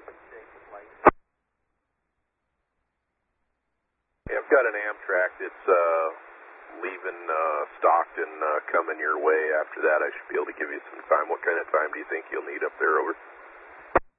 Yeah, I've got an Amtrak that's leaving Stockton, coming your way. After that, I should be able to give you some time. What kind of time do you think you'll need up there, over?